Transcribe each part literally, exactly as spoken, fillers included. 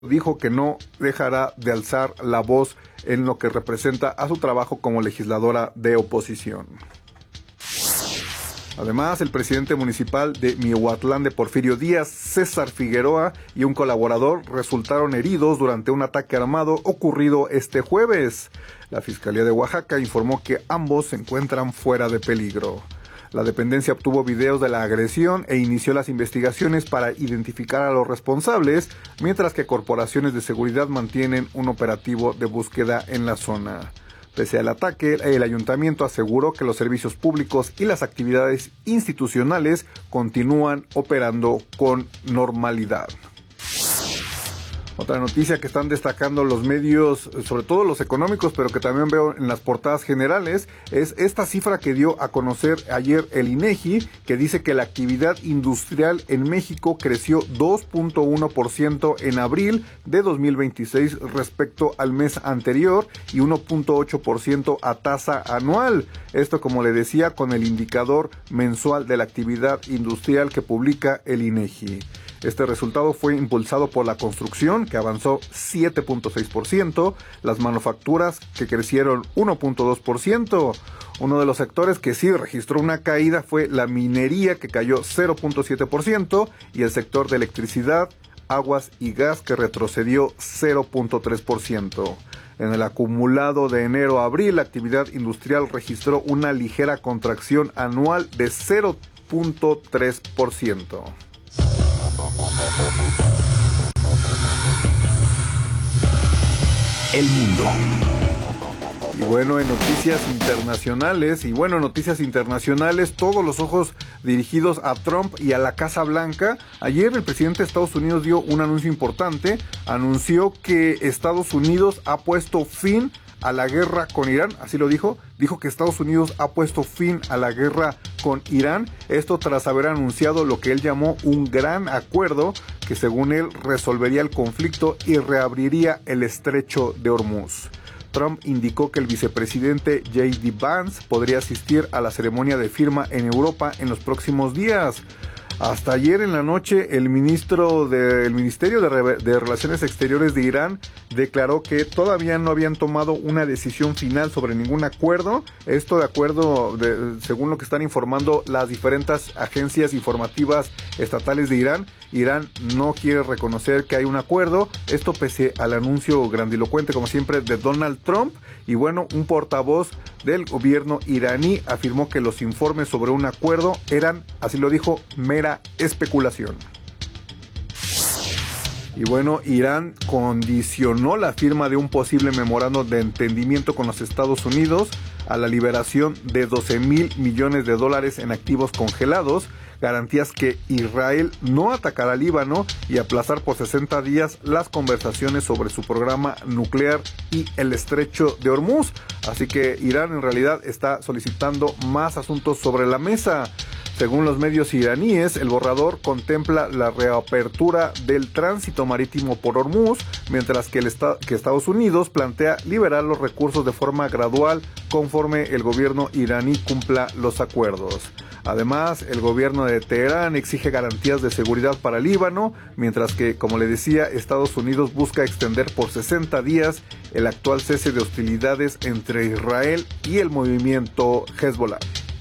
dijo que no dejará de alzar la voz en lo que representa a su trabajo como legisladora de oposición. Además, el presidente municipal de Miahuatlán de Porfirio Díaz, César Figueroa, y un colaborador resultaron heridos durante un ataque armado ocurrido este jueves. La Fiscalía de Oaxaca informó que ambos se encuentran fuera de peligro. La dependencia obtuvo videos de la agresión e inició las investigaciones para identificar a los responsables, mientras que corporaciones de seguridad mantienen un operativo de búsqueda en la zona. Pese al ataque, el ayuntamiento aseguró que los servicios públicos y las actividades institucionales continúan operando con normalidad. Otra noticia que están destacando los medios, sobre todo los económicos, pero que también veo en las portadas generales, es esta cifra que dio a conocer ayer el INEGI, que dice que la actividad industrial en México creció dos punto uno por ciento en abril de dos mil veintiséis respecto al mes anterior y uno punto ocho por ciento a tasa anual. Esto, como le decía, con el indicador mensual de la actividad industrial que publica el INEGI. Este resultado fue impulsado por la construcción, que avanzó siete punto seis por ciento, las manufacturas, que crecieron uno punto dos por ciento. Uno de los sectores que sí registró una caída fue la minería, que cayó cero punto siete por ciento, y el sector de electricidad, aguas y gas, que retrocedió cero punto tres por ciento. En el acumulado de enero a abril, la actividad industrial registró una ligera contracción anual de cero punto tres por ciento. El mundo. Y bueno, en noticias internacionales, y bueno, noticias internacionales, todos los ojos dirigidos a Trump y a la Casa Blanca. Ayer el presidente de Estados Unidos dio un anuncio importante, anunció que Estados Unidos ha puesto fin a la guerra con Irán, así lo dijo, dijo que Estados Unidos ha puesto fin a la guerra con Irán, esto tras haber anunciado lo que él llamó un gran acuerdo que según él resolvería el conflicto y reabriría el estrecho de Hormuz. Trump indicó que el vicepresidente J D Vance podría asistir a la ceremonia de firma en Europa en los próximos días. Hasta ayer en la noche, el ministro del Ministerio de, Re- de Relaciones Exteriores de Irán declaró que todavía no habían tomado una decisión final sobre ningún acuerdo. Esto de acuerdo, de, según lo que están informando las diferentes agencias informativas estatales de Irán, Irán no quiere reconocer que hay un acuerdo. Esto pese al anuncio grandilocuente, como siempre, de Donald Trump. Y bueno, un portavoz del gobierno iraní afirmó que los informes sobre un acuerdo eran, así lo dijo, mera especulación. Y bueno, Irán condicionó la firma de un posible memorando de entendimiento con los Estados Unidos a la liberación de doce mil millones de dólares en activos congelados, garantías que Israel no atacará al Líbano y aplazar por sesenta días las conversaciones sobre su programa nuclear y el estrecho de Hormuz. Así que Irán en realidad está solicitando más asuntos sobre la mesa. Según los medios iraníes, el borrador contempla la reapertura del tránsito marítimo por Hormuz, mientras que, el esta- que Estados Unidos plantea liberar los recursos de forma gradual conforme el gobierno iraní cumpla los acuerdos. Además, el gobierno de Teherán exige garantías de seguridad para el Líbano, mientras que, como le decía, Estados Unidos busca extender por sesenta días el actual cese de hostilidades entre Israel y el movimiento Hezbollah.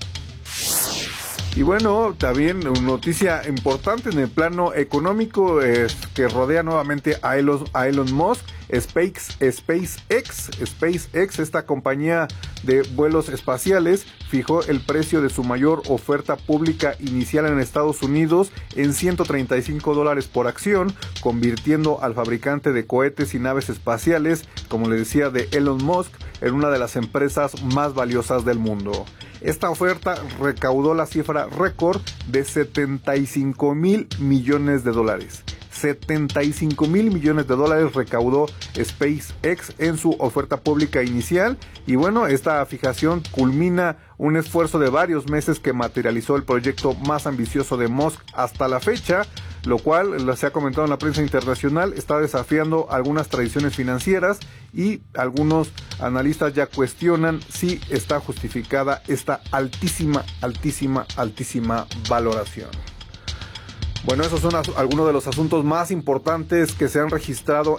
Y bueno, también una noticia importante en el plano económico es que rodea nuevamente a Elon, a Elon Musk, Space, SpaceX, SpaceX, esta compañía de vuelos espaciales, fijó el precio de su mayor oferta pública inicial en Estados Unidos en ciento treinta y cinco dólares por acción, convirtiendo al fabricante de cohetes y naves espaciales, como le decía, de Elon Musk, en una de las empresas más valiosas del mundo. Esta oferta recaudó la cifra récord de setenta y cinco mil millones de dólares. setenta y cinco mil millones de dólares recaudó SpaceX en su oferta pública inicial. Y bueno, esta fijación culmina un esfuerzo de varios meses que materializó el proyecto más ambicioso de Musk hasta la fecha, lo cual, se ha comentado en la prensa internacional, está desafiando algunas tradiciones financieras y algunos analistas ya cuestionan si está justificada esta altísima, altísima, altísima valoración. Bueno, esos son as- algunos de los asuntos más importantes que se han registrado